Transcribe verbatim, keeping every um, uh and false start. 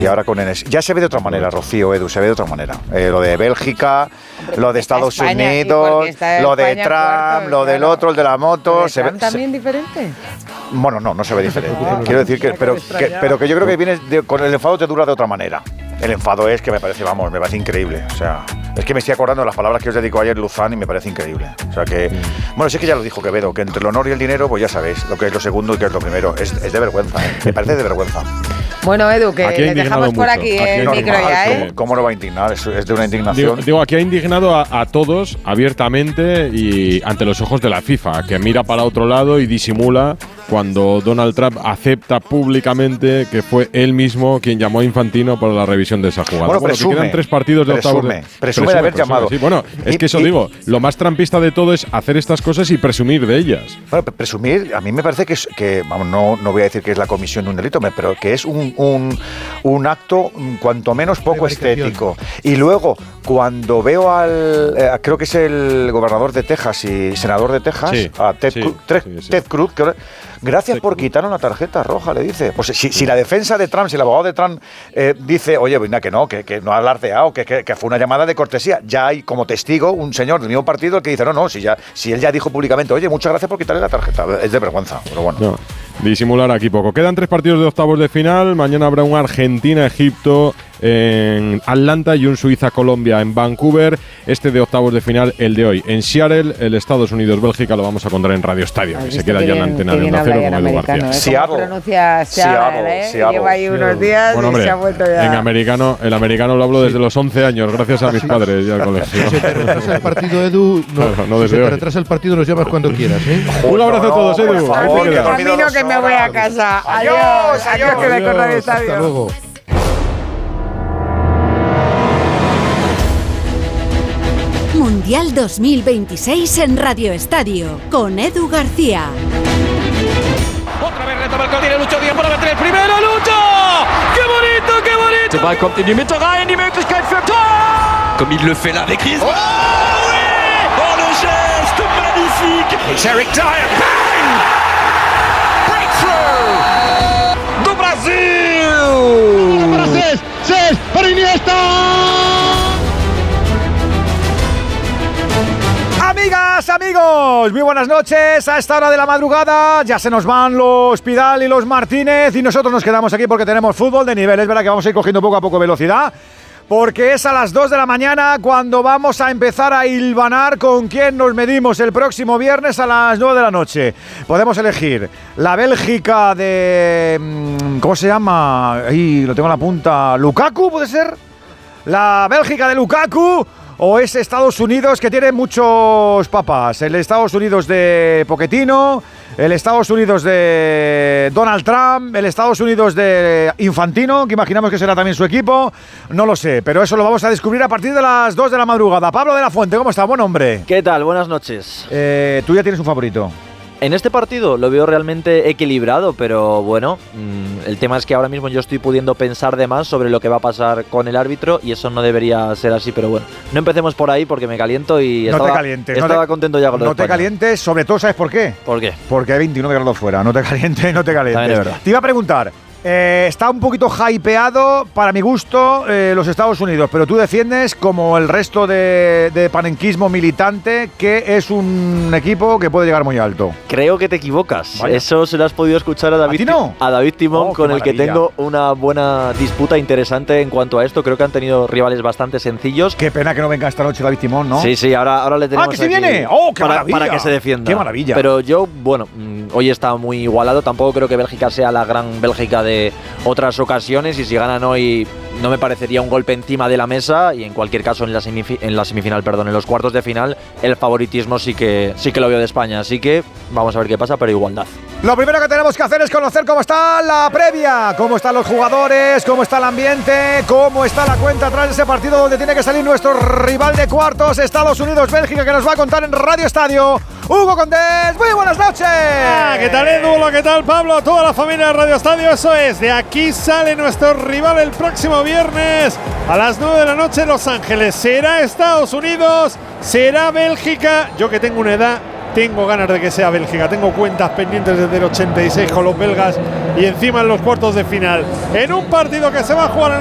Y ahora con Enes. Ya se ve de otra manera, Rocío, Edu, se ve de otra manera. Eh, lo de Bélgica, lo de Estados España, Unidos, lo de España, Trump, cuarto, lo del claro. otro, el de la moto. Se ve, ¿también se, diferente? Bueno, no, no se ve diferente. Quiero decir que pero, que, pero que yo creo que viene de, con el enfado te dura de otra manera. El enfado es que me parece, vamos, me parece increíble. O sea, es que me estoy acordando de las palabras que os dedicó ayer Luzán y me parece increíble. O sea que, bueno, sí que ya lo dijo Quevedo, que entre el honor y el dinero, pues ya sabéis lo que es lo segundo y que es lo primero. Es, es de vergüenza, ¿eh? Me parece de vergüenza. Bueno, Edu, que le dejamos por mucho. aquí el no, micro no, ya, ¿eh? ¿Cómo, ¿Cómo no va a indignar? Es, es de una indignación. Digo, digo, aquí ha indignado a, a todos abiertamente y ante los ojos de la FIFA, que mira para otro lado y disimula cuando Donald Trump acepta públicamente que fue él mismo quien llamó a Infantino para la revisión de esa jugada. Bueno, bueno presume, que quedan tres partidos de octavos. Presume, de, presume, presume de haber presume, llamado. Sí, bueno, es que eso y, digo, lo más trampista de todo es hacer estas cosas y presumir de ellas. Bueno, presumir, a mí me parece que es, que vamos, no, no voy a decir que es la comisión de un delito, pero que es un, un, un acto cuanto menos poco estético. Y luego, cuando veo al, eh, creo que es el gobernador de Texas y senador de Texas, sí, a Ted, sí, Cruz, Ted, sí, sí. Ted Cruz, que gracias Ted por Cruz. quitar una tarjeta roja, le dice. Pues si, si la defensa de Trump, si el abogado de Trump eh, dice, oye, venga, que no, que, que no ha alardeado, que, que, que fue una llamada de cortesía, ya hay como testigo un señor del mismo partido el que dice, no, no, si, ya, si él ya dijo públicamente, oye, muchas gracias por quitarle la tarjeta. Es de vergüenza, pero bueno. No, disimular aquí poco. Quedan tres partidos de octavos de final. Mañana habrá un Argentina-Egipto en Atlanta y un Suiza-Colombia en Vancouver. Este de octavos de final, el de hoy en Seattle, el Estados Unidos-Bélgica, lo vamos a contar en Radio Estadio, que se queda ya en la antena de Onda Cero con Edu García. ¿eh? Seattle. Pronuncia Seattle, ¿eh? Seattle. Lleva ahí unos días bueno, y hombre, se ha vuelto ya. En americano, el americano lo hablo sí. desde los once años, gracias a mis padres y al colegio. Si te retrasa el partido, Edu, no, no, no si se te hoy. retrasa el partido, nos llamas cuando quieras, ¿eh? Un abrazo a todos, Edu. Por favor, que camino que me voy a casa. Adiós, adiós, adiós que me corro el estadio. Hasta luego. Mundial dos mil veintiséis en Radio Estadio con Edu García. Otra vez retoma el gol, tiene Lucho Díaz para meter el primero, Lucho! ¡Qué bonito, qué bonito! Der Ball kommt in die Mitte rein, die Möglichkeit für Tor! Comme il le fait là avec Griezmann. Oh oui! Oh le geste magnifique! It's Eric Dyer, bang! Breakthrough! Do Brasil! Para Cés, Cés, para Iniesta. Amigas, amigos, muy buenas noches. A esta hora de la madrugada ya se nos van los Pidal y los Martínez y nosotros nos quedamos aquí porque tenemos fútbol de nivel. Es verdad que vamos a ir cogiendo poco a poco velocidad porque es a las dos de la mañana cuando vamos a empezar a hilvanar con quién nos medimos el próximo viernes a las nueve de la noche. Podemos elegir la Bélgica de... ¿cómo se llama? Ahí lo tengo en la punta. ¿Lukaku puede ser? La Bélgica de Lukaku... ¿O es Estados Unidos que tiene muchos papás? El Estados Unidos de Pochettino, el Estados Unidos de Donald Trump, el Estados Unidos de Infantino, que imaginamos que será también su equipo. No lo sé, pero eso lo vamos a descubrir a partir de las dos de la madrugada. Pablo de la Fuente, ¿cómo está? Buen hombre. ¿Qué tal? Buenas noches. Eh, ¿Tú ya tienes un favorito? En este partido lo veo realmente equilibrado, pero bueno, mmm, el tema es que ahora mismo yo estoy pudiendo pensar de más sobre lo que va a pasar con el árbitro y eso no debería ser así, pero bueno, no empecemos por ahí porque me caliento y no estaba, te calientes, estaba no te, contento ya con lo No de te España. calientes, sobre todo, ¿sabes por qué? ¿Por qué? Porque hay veintinueve grados fuera, no te calientes, no te calientes. También es verdad. Te iba a preguntar, eh, está un poquito hypeado, para mi gusto, eh, los Estados Unidos, pero tú defiendes, como el resto de, de panenquismo militante, que es un equipo que puede llegar muy alto. Creo que te equivocas. Vaya. Eso se lo has podido escuchar a David, ¿A ti no? a David Timón, Oh, con qué el que maravilla. tengo una buena disputa interesante en cuanto a esto. Creo que han tenido rivales bastante sencillos. Qué pena que no venga esta noche David Timón, ¿no? Sí, sí, ahora, ahora le tenemos ¡Ah, que sí aquí viene! ¡Oh, qué para, maravilla! para que se defienda. ¡Qué maravilla! Pero yo, bueno, mmm, hoy está muy igualado. Tampoco creo que Bélgica sea la gran Bélgica de otras ocasiones y si ganan hoy no me parecería un golpe encima de la mesa y en cualquier caso en la, semif- en la semifinal, perdón, en los cuartos de final el favoritismo sí que, sí que lo veo de España. Así que vamos a ver qué pasa, pero igualdad. Lo primero que tenemos que hacer es conocer cómo está la previa, cómo están los jugadores, cómo está el ambiente, cómo está la cuenta atrás de ese partido donde tiene que salir nuestro rival de cuartos, Estados Unidos-Bélgica, que nos va a contar en Radio Estadio, Hugo Condés. Muy buenas noches. Ah, ¿qué tal, Edu? Hola, ¿qué tal, Pablo? Toda la familia de Radio Estadio, eso es. De aquí sale nuestro rival el próximo viernes a las nueve de la noche en Los Ángeles. ¿Será Estados Unidos? ¿Será Bélgica? Yo que tengo una edad tengo ganas de que sea Bélgica. Tengo cuentas pendientes desde el ochenta y seis con los belgas y encima en los cuartos de final. En un partido que se va a jugar en